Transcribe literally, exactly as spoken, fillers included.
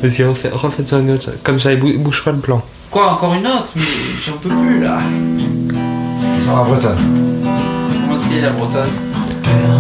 Vas-y, refais- refaites-en une autre. Comme ça, il bou- bouge pas le plan. Quoi, encore une autre? Mais j'en peux plus là. Ils sont en bretonne. Comment c'est la bretonne?